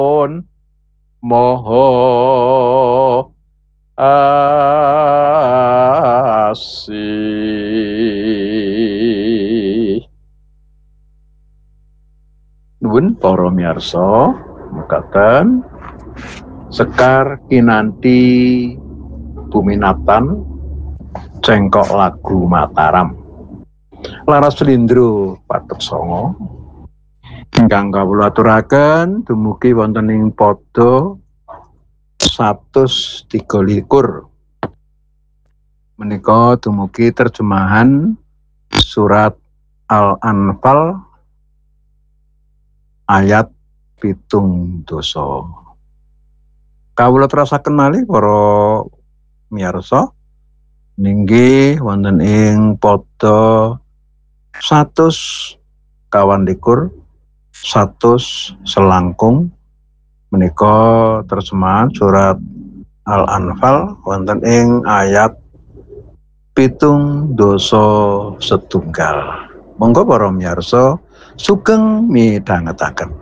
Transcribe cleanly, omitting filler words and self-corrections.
pun moho asih. Nuwun para miyarsa, mekaten Sekar kinanthi buminatan cengkok lagu Mataram. Laras Slindro Patek Sanga ingkang kawula aturaken dumugi wonten ing pada 123. Menika dumugi terjemahan surat Al-Anfal ayat 7. Kawula terasaken malih para miyarsa ninggih wonten ing pada 121 selangkung menika terjemahan surat Al-Anfal wonten ing ayat 7. Monggo para miyarsa sugeng midhangetaken.